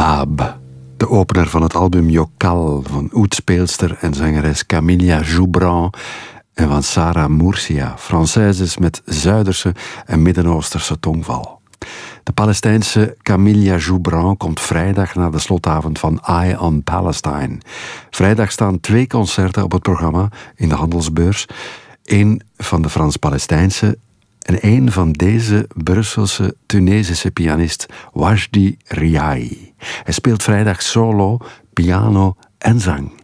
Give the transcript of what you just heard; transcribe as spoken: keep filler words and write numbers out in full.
Bab, de opener van het album Yokal van oud-speelster en zangeres Camilla Joubran en van Sarah Murcia, Françaises met Zuiderse en Midden-Oosterse tongval. De Palestijnse Camilla Joubran komt vrijdag na de slotavond van Eye on Palestine. Vrijdag staan twee concerten op het programma in de Handelsbeurs. Eén van de Frans-Palestijnse en één van deze Brusselse Tunesische pianist Wajdi Riai. Hij speelt vrijdag solo, piano en zang.